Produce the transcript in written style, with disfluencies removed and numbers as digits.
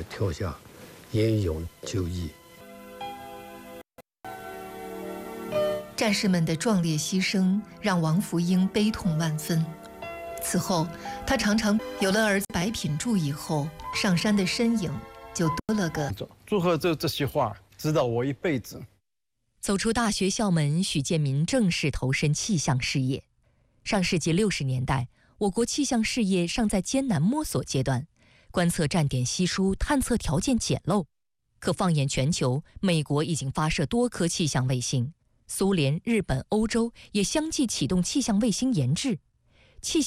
跳下，英勇就义。 战士们的壮烈牺牲让王福英悲痛万分。此后，他常常有了儿子白品柱以后，上山的身影就多了个。 祝贺这些话指导我一辈子。 走出大学校门，许建民正式投身气象事业。上世纪60年代，我国气象事业尚在艰难摸索阶段，观测站点稀疏，探测条件简陋。可放眼全球，美国已经发射多颗气象卫星，苏联、日本、欧洲也相继启动气象卫星研制。